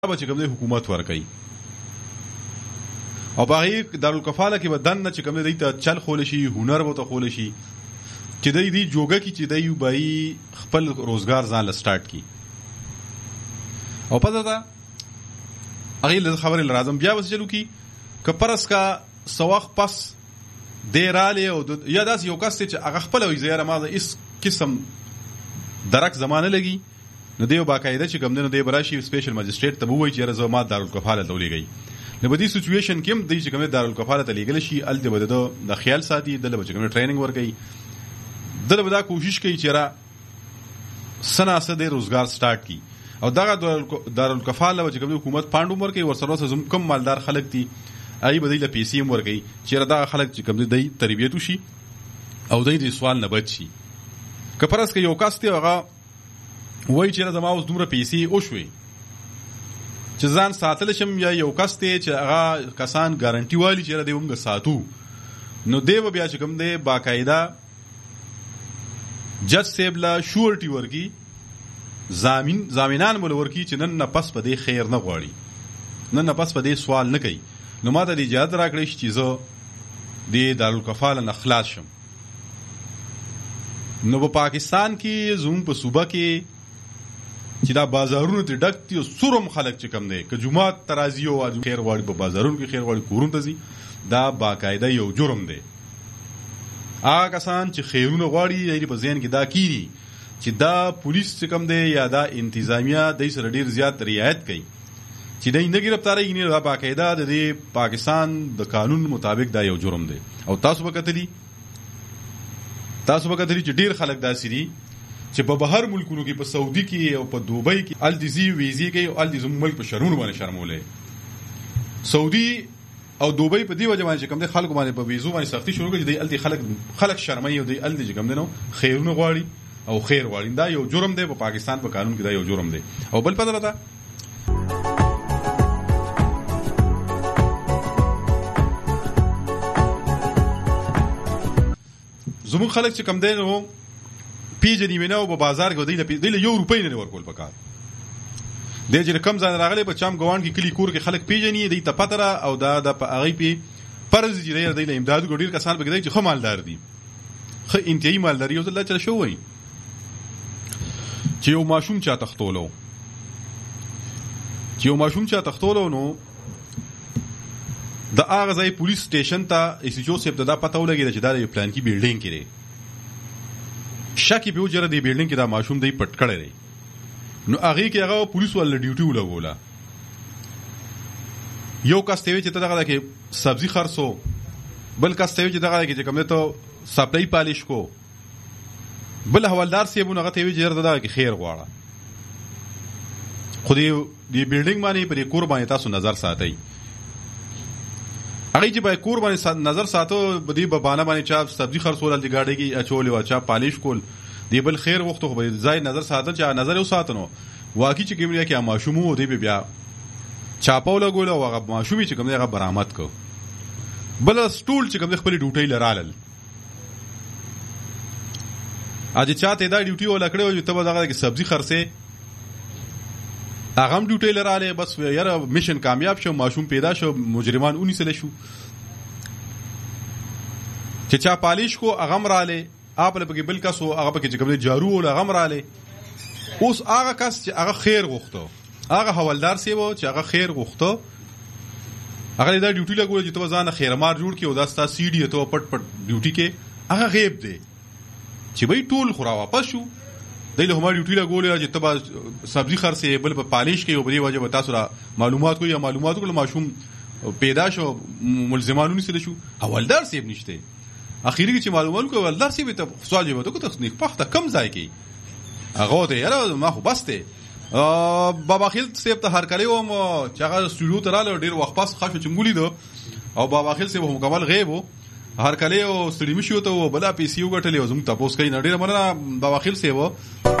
به چې کوم دی حکومت ورکوي او په هغې دارالکفاله کې به دننه چې کوم دی ته چل خولی شي، هنر به ته خولی شي چې دی جوګه کې چې دی به خپل روزګار ځان له سټارټ کړي. او پته ده هغې له خبرې له راځم بیا به چلو کړي که پرس کا څه وخت پس دی رالی او یا داسې یو کس دی چې هغه خپله وایي زه یاره ما د هېڅ قسم درک زما نه لګي، نو دی باقاعده چې کوم دی نو دی به راشي سپیشل مجسټریټ ته به ووایي چې یاره زه ما دارالکفاله ته ولیږئ. نو په دې سچویشن کې هم دی چې کوم دی دارالکفاله ته لیږلی شي، هلته به د خیال ساتي، دله به چې کوم ټریننګ ورکوي، دله به دا کوشش کوي چې یاره څه نه څه دی روزګار سټارټ کړي. او دغه دارالکفاله به چې کوم دی حکومت پانډ هم ورکوي، ورسره زموږ کم مالدار خلک دي هغوی به دی له پیسې هم ورکوي چې یاره دغه خلک چې کوم دی تربیت وشي او دی د سوال نه بچ شي. که فرض که یو کس دی هغه وایي چې یاره زما اوس دومره پیسې وشوې چې ځان ساتلی شم، یا یو کس دی چې هغه کسان ګارنټي والي چې یاره دی موږ ساتو، نو دی به بیا چې کوم دی باقاعده جج صاحب له شورټي ورکي، زامنان به ورکي چې نن نه پس په دې خیر نه غواړي، نن نه پس په دې سوال نه کوي، نو ما ته د اجازه راکړی شي چې زه د دارالکفاله نه خلاص شم. نو په پاکستان کې زموږ په صوبه کې چې دا بازارونه ته ډک دي او سورم خلک چې کم دی که جمعات ته راځي او خیر غواړي په بازارونو کې خیر غواړي کورونو ته ځي، دا باقاعده یو جرم دی. هغه کسان چې خیرونه غواړي یعنې په ذهن کې دا کیږي چې دا پولیس چې کم دی یا دا انتظامیه دی سره ډېر زیات رعایت کوي چې دی نه ګرفتاریږي، نه دا باقاعده د دې پاکستان د قانون مطابق دا یو جرم دی. او تاسو به کتلي چې ډېر خلک داسې دي چې په بهر ملکونو کې په سعودي کې او په دوبۍ کې هلته ځي ویزې کوي او هلته زموږ ملک په شرمونو باندې شرمولی. سعودي او دوبۍ په دې وجه باندې چې کوم دی خلکو باندې په ویزو باندې سختي شروع کړي چې دی هلته خلک شرموي او دی هلته چې کوم دی نو خیرونه غواړي او خیر غواړي. دا یو جرم دی په پاکستان په قانون کې، دا یو جرم دی. او بل پته راته زموږ خلک چې کم دی نو پیژني مې نه او په بازار کې دی له 1 روپۍ نه ورکول پکار دی چې کم ځای راغلی په چام ګوان کې کلی کور کې خلک پیژني دی ته پته را او دا د هغې پې فرض چې دی له امدادو کې ډېر کسان پکې دی چې ښه مالدار دي، ښه انتهایي مالداري او الله چله شو وایي چې یو ماشوم چا تختولو نو د هغه ځای پولیس سټیشن ته ایس ایچ او صاحب ته دا پته ولګېده چې دا د یو پلانکي بلډینګ کې دی، شک یې پې وجره دې بلډینګ کې دا ماشوم دی پټ کړی دی. نو هغې کې هغه پولیس والا ډیوټي ولګوله. یو کس ته وی چې ته دغه کې سبزي خرڅو، بل کس ته وی چې دغه کې چې کوم دی ته سپلۍ پالش کو، بل حوالدار صاحب هغه ته وی چې دغه کې خیر غواړه. خو دې بلډینګ باندې پر کور باندې تاسو نظر ساتئ. هغې چې باید کور باندې نظر ساتو به دې بهانه باندې چا سبزي خرڅول د ګاډۍ کې اچول او چا پالش کول، دی بل خیر غوښتو خو به ځای نظر ساتل چې نظر یې وساتو. نو واقعي چې کوم دی کې ماشوم و دی بیا چاپه ولګول او هغه ماشوم چې کوم دی هغه برآمد کو، بل سټول چې کوم دی خپلې ډیوټۍ له رالل چې چا ته دا ډیوټي وله کړې وه چې ته به دغه کې سبزي خرڅې، هغه هم ډیوټۍ له رالی، بس یاره میشن کامیاب شو، ماشوم پیدا شو، مجرمان ونیسلی شو. چې چا پالیش کو هغه هم رالی، هغه پکې بل کس و هغه پکې چې کوم دی جارو ول هغه هم رالی. اوس هغه کس چې هغه خیر غوښته، هغه حوالدار صاحب و چې هغه خیر غوښته، هغه دا ډیوټي لګوله چې ته به ځان خیرمار جوړ کړي او دا ستا سی ډي ته پټ پټ ډیوټي کې هغه غیب دی چې بهی ټول خو را واپس شو. دی له همه ډیوټي لګولې چې ته به سبزي خرڅې، بل به پالیش کوي او په دې وجه به تاسو را معلومات کوي یا معلومات وکړه ماشوم پیدا شو، ملزمان ونیسلی شو، حوالدار صاحب نشته. اخیری کې چې معلومات کوي حوالدار صاحب ته سوال جواب وکړه ته نیکبخته کم ځای کې هغه ته یاره ما خو بس دی. بابا خیل صاحب ته هرکلی وم چې هغه سټوډیو ته راغلی ډېر وخت پس ښه شو چې موږ ولیدو او بابا خیل صاحب مکمل غیب و، هرکلی او ستړي مشي ورته و، بله پیسې وګټلې او زموږ تپوس کوي. نه ډېره مننه بابا خیل صاحب.